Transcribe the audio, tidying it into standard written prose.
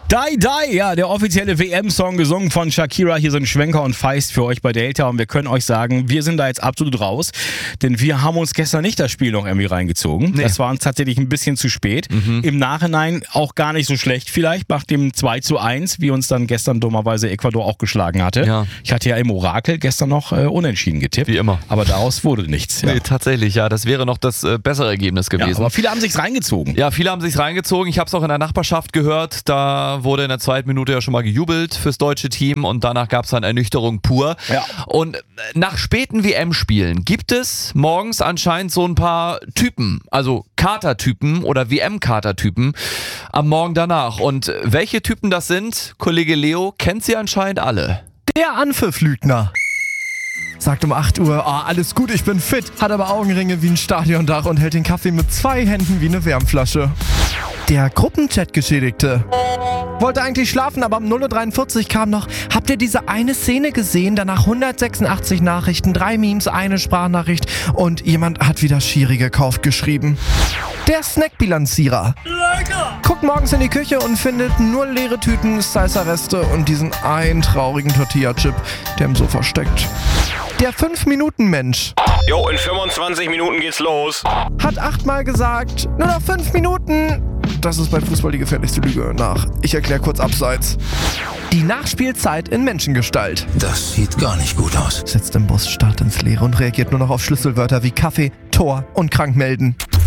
Die, Die, ja, der offizielle WM-Song, gesungen von Shakira. Hier sind Schwenker und Feist für euch bei Delta. Und wir können euch sagen, wir sind da jetzt absolut raus. Denn wir haben uns gestern nicht das Spiel noch irgendwie reingezogen. Nee. Das war uns tatsächlich ein bisschen zu spät. Im Nachhinein auch gar nicht so schlecht vielleicht, nach dem 2:1, wie uns dann gestern dummerweise Ecuador auch geschlagen hatte. Ja. Ich hatte ja im Orakel gestern noch unentschieden getippt. Wie immer. Aber daraus wurde nichts. Ja. Nee, tatsächlich, ja. Das wäre noch das bessere Ergebnis gewesen. Ja, aber viele haben sich's reingezogen. Ja, viele haben sich's reingezogen. Ich habe es auch in der Nachbarschaft gehört. Da wurde in der zweiten Minute ja schon mal gejubelt fürs deutsche Team und danach gab es dann Ernüchterung pur. Ja. Und nach späten WM-Spielen gibt es morgens anscheinend so ein paar Typen, also Katertypen oder WM-Katertypen am Morgen danach. Und welche Typen das sind, Kollege Leo kennt sie anscheinend alle. Der Anpfiff-Lügner. Sagt um 8 Uhr, alles gut, ich bin fit, hat aber Augenringe wie ein Stadiondach und hält den Kaffee mit 2 Händen wie eine Wärmflasche. Der Gruppenchat-Geschädigte. Wollte eigentlich schlafen, aber um 0:43 Uhr kam noch, habt ihr diese eine Szene gesehen? Danach 186 Nachrichten, 3 Memes, eine Sprachnachricht und jemand hat wieder Schiri gekauft geschrieben. Der Snackbilanzierer. Lecker! Guckt morgens in die Küche und findet nur leere Tüten, Salsa-Reste und diesen einen traurigen Tortilla-Chip, der im Sofa steckt. Der 5-Minuten-Mensch. Jo, in 25 Minuten geht's los. Hat 8-mal gesagt, nur noch 5 Minuten. Das ist bei Fußball die gefährlichste Lüge nach. Ich erkläre kurz abseits. Die Nachspielzeit in Menschengestalt. Das sieht gar nicht gut aus. Sitzt im Bus, starrt ins Leere und reagiert nur noch auf Schlüsselwörter wie Kaffee, Tor und krank melden.